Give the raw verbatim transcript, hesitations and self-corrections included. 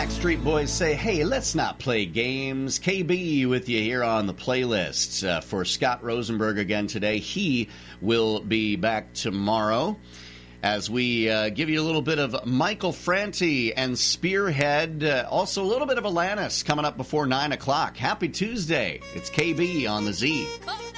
Backstreet Boys say, hey, let's not play games. K B with you here on the playlist. Uh, for Scott Rosenberg again today. He will be back tomorrow as we uh, give you a little bit of Michael Franti and Spearhead. Uh, also a little bit of Alanis coming up before nine o'clock. Happy Tuesday. It's K B on the Z.